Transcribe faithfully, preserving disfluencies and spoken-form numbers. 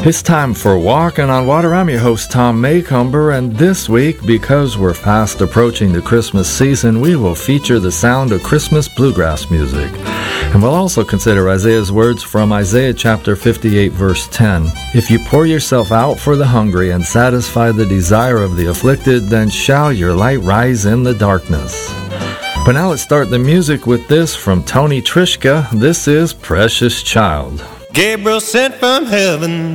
It's time for Walking on Water. I'm your host, Tom Maycomber, and this week, because we're fast approaching the Christmas season, we will feature the sound of Christmas bluegrass music. And we'll also consider Isaiah's words from Isaiah chapter fifty-eight, verse ten. If you pour yourself out for the hungry and satisfy the desire of the afflicted, then shall your light rise in the darkness. But now let's start the music with this from Tony Trischka. This is Precious Child. Gabriel sent from heaven